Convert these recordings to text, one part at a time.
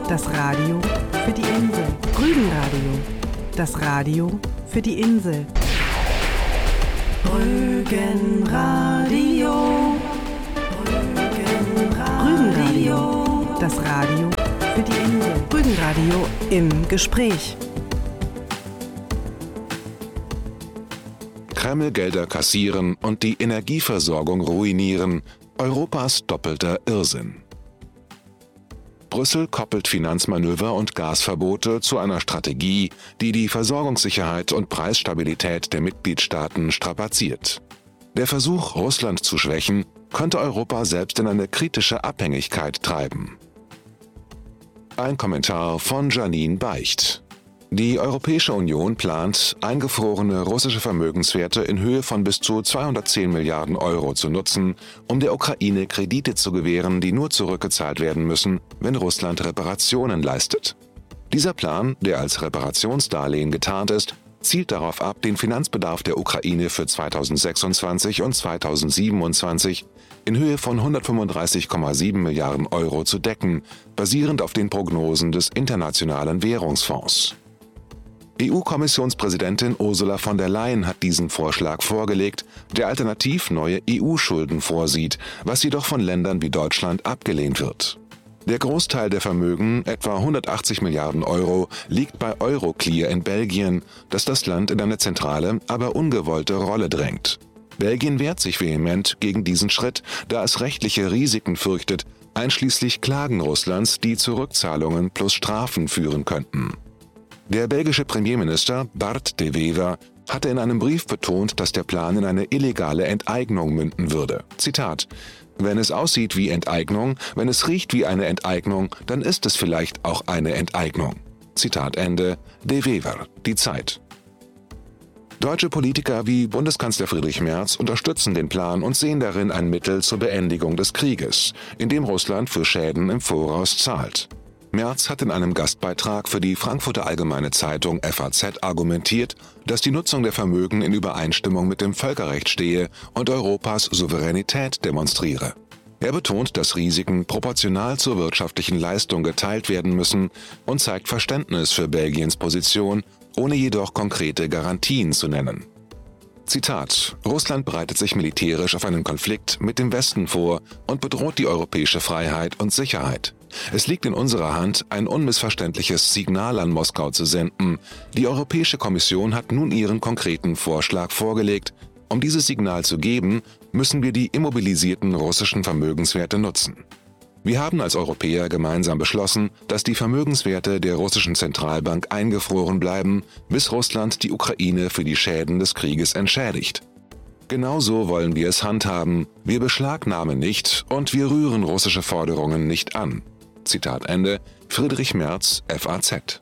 Das Radio für die Insel. Rügenradio. Das Radio für die Insel. Rügenradio. Rügenradio. Das Radio für die Insel. Rügenradio im Gespräch. Kreml-Gelder kassieren und die Energieversorgung ruinieren. Europas doppelter Irrsinn. Brüssel koppelt Finanzmanöver und Gasverbote zu einer Strategie, die die Versorgungssicherheit und Preisstabilität der Mitgliedstaaten strapaziert. Der Versuch, Russland zu schwächen, könnte Europa selbst in eine kritische Abhängigkeit treiben. Ein Kommentar von Janine Beicht. Die Europäische Union plant, eingefrorene russische Vermögenswerte in Höhe von bis zu 210 Milliarden Euro zu nutzen, um der Ukraine Kredite zu gewähren, die nur zurückgezahlt werden müssen, wenn Russland Reparationen leistet. Dieser Plan, der als Reparationsdarlehen getarnt ist, zielt darauf ab, den Finanzbedarf der Ukraine für 2026 und 2027 in Höhe von 135,7 Milliarden Euro zu decken, basierend auf den Prognosen des Internationalen Währungsfonds. EU-Kommissionspräsidentin Ursula von der Leyen hat diesen Vorschlag vorgelegt, der alternativ neue EU-Schulden vorsieht, was jedoch von Ländern wie Deutschland abgelehnt wird. Der Großteil der Vermögen, etwa 180 Milliarden Euro, liegt bei Euroclear in Belgien, das das Land in eine zentrale, aber ungewollte Rolle drängt. Belgien wehrt sich vehement gegen diesen Schritt, da es rechtliche Risiken fürchtet, einschließlich Klagen Russlands, die zu Rückzahlungen plus Strafen führen könnten. Der belgische Premierminister Bart de Wever hatte in einem Brief betont, dass der Plan in eine illegale Enteignung münden würde. Zitat: Wenn es aussieht wie Enteignung, wenn es riecht wie eine Enteignung, dann ist es vielleicht auch eine Enteignung. Zitat Ende. De Wever, Die Zeit. Deutsche Politiker wie Bundeskanzler Friedrich Merz unterstützen den Plan und sehen darin ein Mittel zur Beendigung des Krieges, in dem Russland für Schäden im Voraus zahlt. Merz hat in einem Gastbeitrag für die Frankfurter Allgemeine Zeitung FAZ argumentiert, dass die Nutzung der Vermögen in Übereinstimmung mit dem Völkerrecht stehe und Europas Souveränität demonstriere. Er betont, dass Risiken proportional zur wirtschaftlichen Leistung geteilt werden müssen und zeigt Verständnis für Belgiens Position, ohne jedoch konkrete Garantien zu nennen. Zitat: Russland bereitet sich militärisch auf einen Konflikt mit dem Westen vor und bedroht die europäische Freiheit und Sicherheit. Es liegt in unserer Hand, ein unmissverständliches Signal an Moskau zu senden. Die Europäische Kommission hat nun ihren konkreten Vorschlag vorgelegt. Um dieses Signal zu geben, müssen wir die immobilisierten russischen Vermögenswerte nutzen. Wir haben als Europäer gemeinsam beschlossen, dass die Vermögenswerte der russischen Zentralbank eingefroren bleiben, bis Russland die Ukraine für die Schäden des Krieges entschädigt. Genauso wollen wir es handhaben. Wir beschlagnahmen nicht und wir rühren russische Forderungen nicht an. Zitat Ende. Friedrich Merz, FAZ.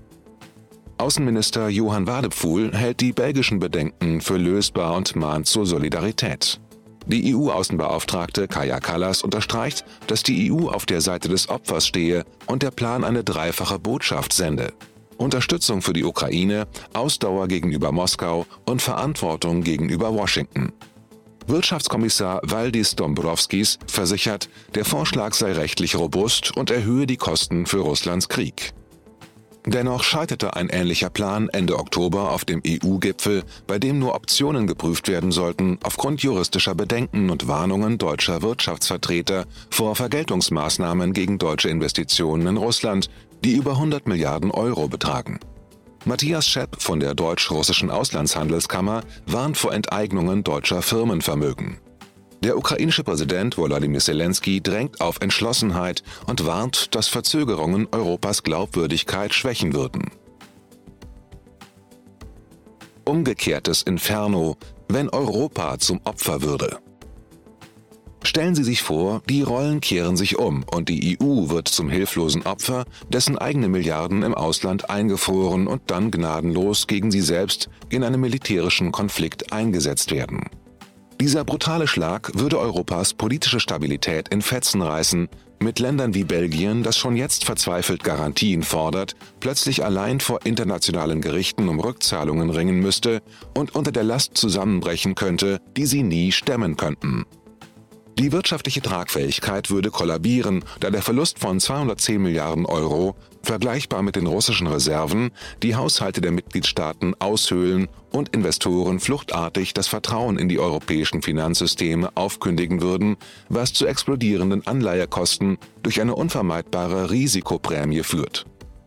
Außenminister Johan Wadephul hält die belgischen Bedenken für lösbar und mahnt zur Solidarität. Die EU-Außenbeauftragte Kaja Kallas unterstreicht, dass die EU auf der Seite des Opfers stehe und der Plan eine dreifache Botschaft sende: Unterstützung für die Ukraine, Ausdauer gegenüber Moskau und Verantwortung gegenüber Washington. Wirtschaftskommissar Valdis Dombrovskis versichert, der Vorschlag sei rechtlich robust und erhöhe die Kosten für Russlands Krieg. Dennoch scheiterte ein ähnlicher Plan Ende Oktober auf dem EU-Gipfel, bei dem nur Optionen geprüft werden sollten, aufgrund juristischer Bedenken und Warnungen deutscher Wirtschaftsvertreter vor Vergeltungsmaßnahmen gegen deutsche Investitionen in Russland, die über 100 Milliarden Euro betragen. Matthias Schepp von der Deutsch-Russischen Auslandshandelskammer warnt vor Enteignungen deutscher Firmenvermögen. Der ukrainische Präsident Volodymyr Zelensky drängt auf Entschlossenheit und warnt, dass Verzögerungen Europas Glaubwürdigkeit schwächen würden. Umgekehrtes Inferno, wenn Europa zum Opfer würde. Stellen Sie sich vor, die Rollen kehren sich um und die EU wird zum hilflosen Opfer, dessen eigene Milliarden im Ausland eingefroren und dann gnadenlos gegen sie selbst in einem militärischen Konflikt eingesetzt werden. Dieser brutale Schlag würde Europas politische Stabilität in Fetzen reißen, mit Ländern wie Belgien, das schon jetzt verzweifelt Garantien fordert, plötzlich allein vor internationalen Gerichten um Rückzahlungen ringen müsste und unter der Last zusammenbrechen könnte, die sie nie stemmen könnten. Die wirtschaftliche Tragfähigkeit würde kollabieren, da der Verlust von 210 Milliarden Euro, vergleichbar mit den russischen Reserven, die Haushalte der Mitgliedstaaten aushöhlen und Investoren fluchtartig das Vertrauen in die europäischen Finanzsysteme aufkündigen würden, was zu explodierenden Anleihekosten durch eine unvermeidbare Risikoprämie führt.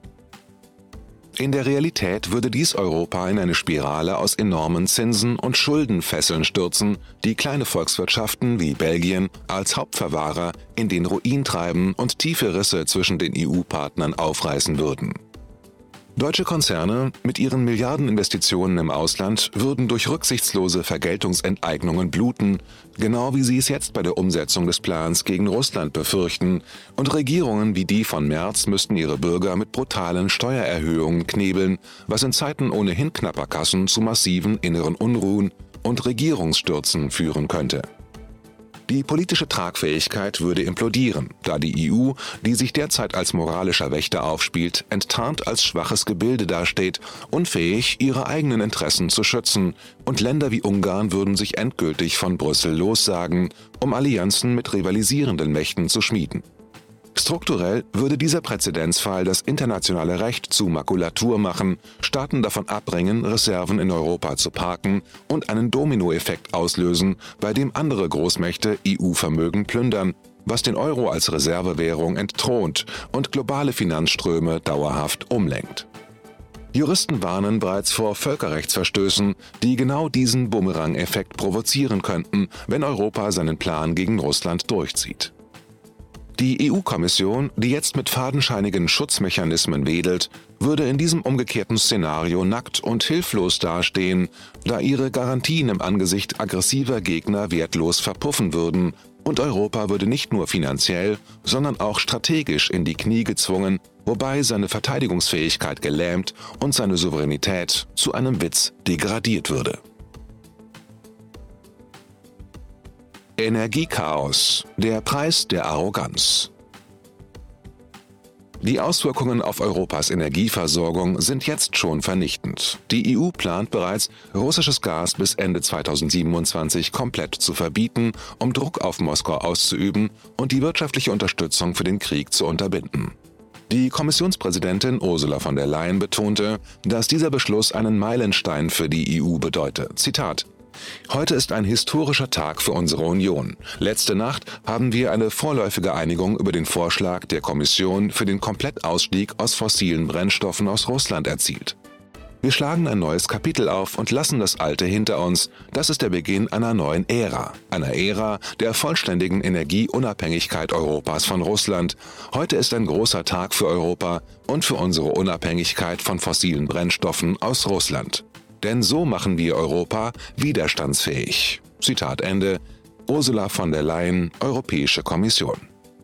In der Realität würde dies Europa in eine Spirale aus enormen Zinsen und Schuldenfesseln stürzen, die kleine Volkswirtschaften wie Belgien als Hauptverwahrer in den Ruin treiben und tiefe Risse zwischen den EU-Partnern aufreißen würden. Deutsche Konzerne mit ihren Milliardeninvestitionen im Ausland würden durch rücksichtslose Vergeltungsenteignungen bluten, genau wie sie es jetzt bei der Umsetzung des Plans gegen Russland befürchten, und Regierungen wie die von Merz müssten ihre Bürger mit brutalen Steuererhöhungen knebeln, was in Zeiten ohnehin knapper Kassen zu massiven inneren Unruhen und Regierungsstürzen führen könnte. Die politische Tragfähigkeit würde implodieren, da die EU, die sich derzeit als moralischer Wächter aufspielt, enttarnt als schwaches Gebilde dasteht, unfähig, ihre eigenen Interessen zu schützen, und Länder wie Ungarn würden sich endgültig von Brüssel lossagen, um Allianzen mit rivalisierenden Mächten zu schmieden. Strukturell würde dieser Präzedenzfall das internationale Recht zu Makulatur machen, Staaten davon abbringen, Reserven in Europa zu parken und einen Dominoeffekt auslösen, bei dem andere Großmächte EU-Vermögen plündern, was den Euro als Reservewährung entthront und globale Finanzströme dauerhaft umlenkt. Juristen warnen bereits vor Völkerrechtsverstößen, die genau diesen Bumerang-Effekt provozieren könnten, wenn Europa seinen Plan gegen Russland durchzieht. Die EU-Kommission, die jetzt mit fadenscheinigen Schutzmechanismen wedelt, würde in diesem umgekehrten Szenario nackt und hilflos dastehen, da ihre Garantien im Angesicht aggressiver Gegner wertlos verpuffen würden, und Europa würde nicht nur finanziell, sondern auch strategisch in die Knie gezwungen, wobei seine Verteidigungsfähigkeit gelähmt und seine Souveränität zu einem Witz degradiert würde. Energiechaos, der Preis der Arroganz. Die Auswirkungen auf Europas Energieversorgung sind jetzt schon vernichtend. Die EU plant bereits, russisches Gas bis Ende 2027 komplett zu verbieten, um Druck auf Moskau auszuüben und die wirtschaftliche Unterstützung für den Krieg zu unterbinden. Die Kommissionspräsidentin Ursula von der Leyen betonte, dass dieser Beschluss einen Meilenstein für die EU bedeute. Zitat: Heute ist ein historischer Tag für unsere Union. Letzte Nacht haben wir eine vorläufige Einigung über den Vorschlag der Kommission für den Komplettausstieg aus fossilen Brennstoffen aus Russland erzielt. Wir schlagen ein neues Kapitel auf und lassen das alte hinter uns. Das ist der Beginn einer neuen Ära. Einer Ära der vollständigen Energieunabhängigkeit Europas von Russland. Heute ist ein großer Tag für Europa und für unsere Unabhängigkeit von fossilen Brennstoffen aus Russland. Denn so machen wir Europa widerstandsfähig. Zitat Ende. Ursula von der Leyen, Europäische Kommission.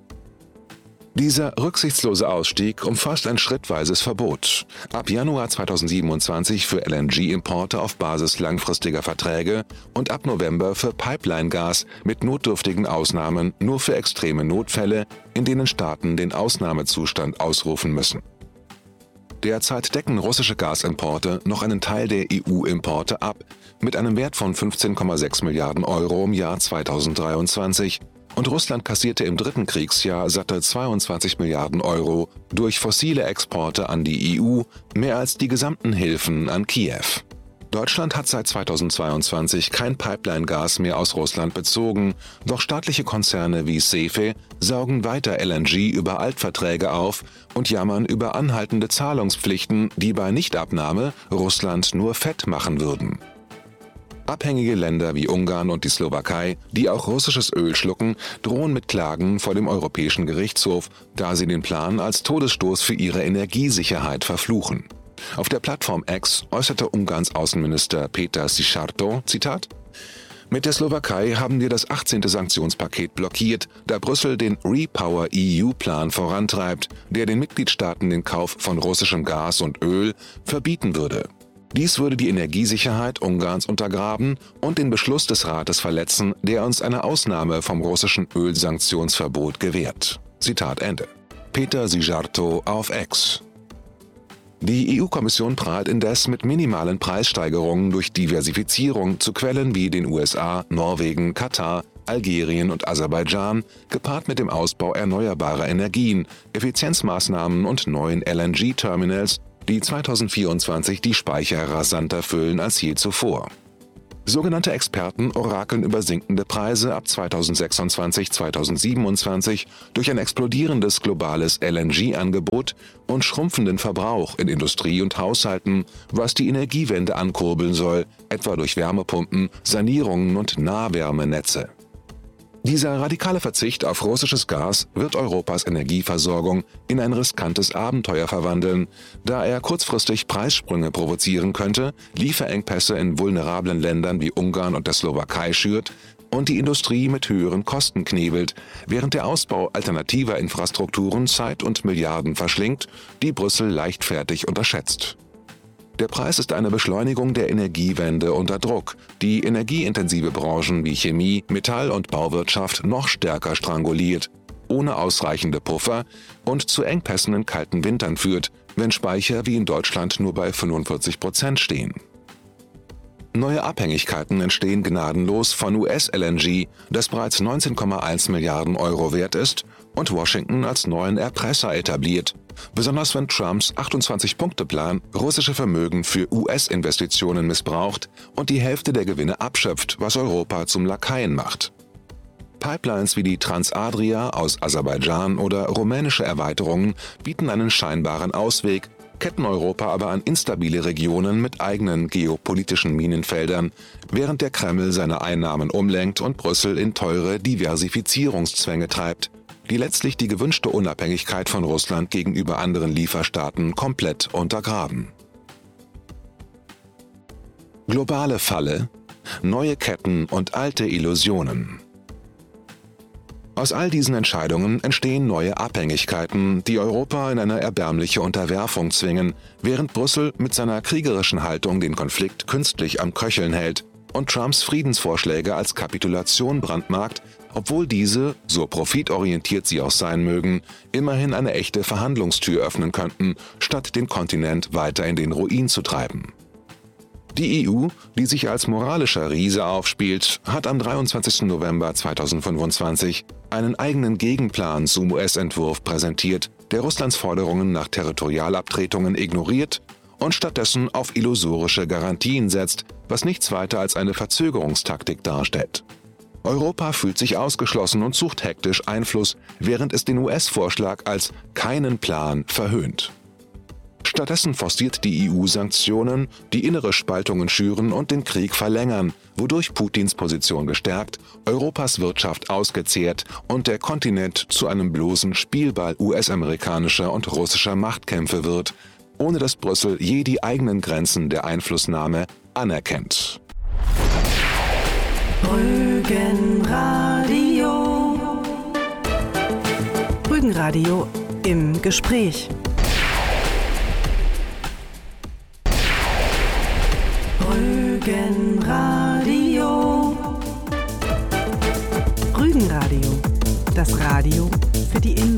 Dieser rücksichtslose Ausstieg umfasst ein schrittweises Verbot. Ab Januar 2027 für LNG-Importe auf Basis langfristiger Verträge und ab November für Pipeline-Gas mit notdürftigen Ausnahmen nur für extreme Notfälle, in denen Staaten den Ausnahmezustand ausrufen müssen. Derzeit decken russische Gasimporte noch einen Teil der EU-Importe ab, mit einem Wert von 15,6 Milliarden Euro im Jahr 2023, und Russland kassierte im dritten Kriegsjahr satte 22 Milliarden Euro durch fossile Exporte an die EU, mehr als die gesamten Hilfen an Kiew. Deutschland hat seit 2022 kein Pipeline-Gas mehr aus Russland bezogen, doch staatliche Konzerne wie SEFE saugen weiter LNG über Altverträge auf und jammern über anhaltende Zahlungspflichten, die bei Nichtabnahme Russland nur fett machen würden. Abhängige Länder wie Ungarn und die Slowakei, die auch russisches Öl schlucken, drohen mit Klagen vor dem Europäischen Gerichtshof, da sie den Plan als Todesstoß für ihre Energiesicherheit verfluchen. Auf der Plattform X äußerte Ungarns Außenminister Péter Szijjártó, Zitat: Mit der Slowakei haben wir das 18. Sanktionspaket blockiert, da Brüssel den REPowerEU-Plan vorantreibt, der den Mitgliedstaaten den Kauf von russischem Gas und Öl verbieten würde. Dies würde die Energiesicherheit Ungarns untergraben und den Beschluss des Rates verletzen, der uns eine Ausnahme vom russischen Ölsanktionsverbot gewährt. Zitat Ende. Péter Szijjártó auf X. Die EU-Kommission prahlt indes mit minimalen Preissteigerungen durch Diversifizierung zu Quellen wie den USA, Norwegen, Katar Algerien und Aserbaidschan, gepaart mit dem Ausbau erneuerbarer Energien, Effizienzmaßnahmen und neuen LNG-Terminals, die 2024 die Speicher rasanter füllen als je zuvor. Sogenannte Experten orakeln über sinkende Preise ab 2026/2027 durch ein explodierendes globales LNG-Angebot und schrumpfenden Verbrauch in Industrie und Haushalten, was die Energiewende ankurbeln soll, etwa durch Wärmepumpen, Sanierungen und Nahwärmenetze. Dieser radikale Verzicht auf russisches Gas wird Europas Energieversorgung in ein riskantes Abenteuer verwandeln, da er kurzfristig Preissprünge provozieren könnte, Lieferengpässe in vulnerablen Ländern wie Ungarn und der Slowakei schürt und die Industrie mit höheren Kosten knebelt, während der Ausbau alternativer Infrastrukturen Zeit und Milliarden verschlingt, die Brüssel leichtfertig unterschätzt. Der Preis ist eine Beschleunigung der Energiewende unter Druck, die energieintensive Branchen wie Chemie, Metall- und Bauwirtschaft noch stärker stranguliert, ohne ausreichende Puffer und zu Engpässen in kalten Wintern führt, wenn Speicher wie in Deutschland nur bei 45% stehen. Neue Abhängigkeiten entstehen gnadenlos von US-LNG, das bereits 19,1 Milliarden Euro wert ist und Washington als neuen Erpresser etabliert, besonders wenn Trumps 28-Punkte-Plan russische Vermögen für US-Investitionen missbraucht und die Hälfte der Gewinne abschöpft, was Europa zum Lakaien macht. Pipelines wie die Transadria aus Aserbaidschan oder rumänische Erweiterungen bieten einen scheinbaren Ausweg, ketten Europa aber an instabile Regionen mit eigenen geopolitischen Minenfeldern, während der Kreml seine Einnahmen umlenkt und Brüssel in teure Diversifizierungszwänge treibt, die letztlich die gewünschte Unabhängigkeit von Russland gegenüber anderen Lieferstaaten komplett untergraben. Globale Falle, neue Ketten und alte Illusionen. Aus all diesen Entscheidungen entstehen neue Abhängigkeiten, die Europa in eine erbärmliche Unterwerfung zwingen, während Brüssel mit seiner kriegerischen Haltung den Konflikt künstlich am Köcheln hält und Trumps Friedensvorschläge als Kapitulation brandmarkt, obwohl diese, so profitorientiert sie auch sein mögen, immerhin eine echte Verhandlungstür öffnen könnten, statt den Kontinent weiter in den Ruin zu treiben. Die EU, die sich als moralischer Riese aufspielt, hat am 23. November 2025 einen eigenen Gegenplan zum US-Entwurf präsentiert, der Russlands Forderungen nach Territorialabtretungen ignoriert und stattdessen auf illusorische Garantien setzt, was nichts weiter als eine Verzögerungstaktik darstellt. Europa fühlt sich ausgeschlossen und sucht hektisch Einfluss, während es den US-Vorschlag als keinen Plan verhöhnt. Stattdessen forciert die EU Sanktionen, die innere Spaltungen schüren und den Krieg verlängern, wodurch Putins Position gestärkt, Europas Wirtschaft ausgezehrt und der Kontinent zu einem bloßen Spielball US-amerikanischer und russischer Machtkämpfe wird, ohne dass Brüssel je die eigenen Grenzen der Einflussnahme anerkennt. Rügenradio. Rügenradio im Gespräch. Rügenradio. Rügenradio. Das Radio für die Insel.